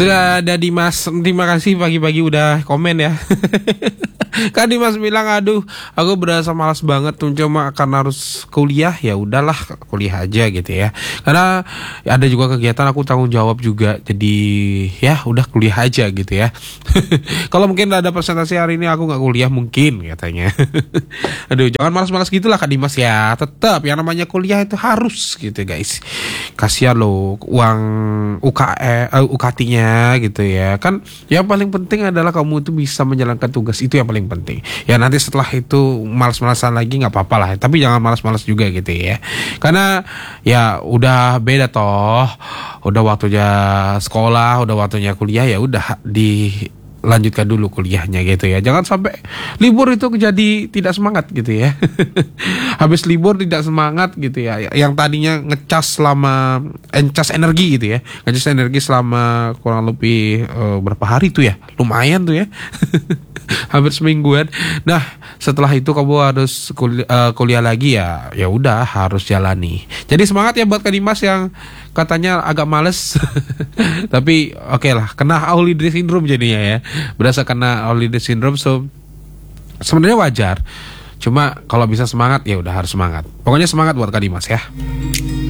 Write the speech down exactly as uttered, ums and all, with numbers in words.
Sudah ada Dimas, terima kasih pagi-pagi udah komen ya. Kan Dimas bilang, aduh, aku berasa malas banget tuh, cuma karena harus kuliah, ya udahlah kuliah aja gitu ya. Karena ada juga kegiatan aku tanggung jawab juga, jadi ya udah kuliah aja gitu ya. Kalau mungkin ada presentasi hari ini aku nggak kuliah mungkin katanya. Aduh, jangan malas-malas gitulah Kak Dimas ya. Tetap yang namanya kuliah itu harus gitu guys. Kasihan loh uang U K E, uh, U K T-nya gitu ya. Kan yang paling penting adalah kamu itu bisa menjalankan tugas, itu yang paling penting. Ya nanti setelah itu malas-malasan lagi nggak apa-apa lah, tapi jangan malas-malas juga gitu ya. Karena ya udah beda toh, udah waktunya sekolah, udah waktunya kuliah, ya udah dilanjutkan dulu kuliahnya gitu ya. Jangan sampai libur itu jadi tidak semangat gitu ya. Habis libur tidak semangat gitu ya. Yang tadinya ngecas selama encas energi gitu ya. Ngecas energi selama kurang lebih uh, berapa hari tuh ya. Lumayan tuh ya. Hampir semingguan. Nah, setelah itu kamu harus kuliah, uh, kuliah lagi ya. Ya udah harus jalani. Jadi semangat ya buat Kak Dimas yang katanya agak males. Tapi oke okay lah, kena holiday syndrome jadinya ya. Berasa kena holiday syndrome, so sebenarnya wajar. Cuma kalau bisa semangat ya udah harus semangat. Pokoknya semangat buat Kak Dimas ya.